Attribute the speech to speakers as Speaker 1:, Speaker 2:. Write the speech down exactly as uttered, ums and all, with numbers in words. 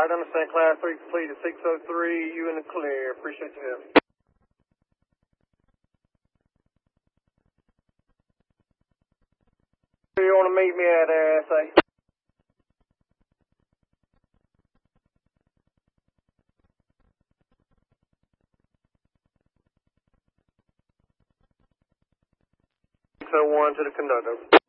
Speaker 1: Alright, understand. Class three completed. six oh three, you in the clear. Appreciate your help. Where you want to meet me at there, S A? six oh one to the conductor.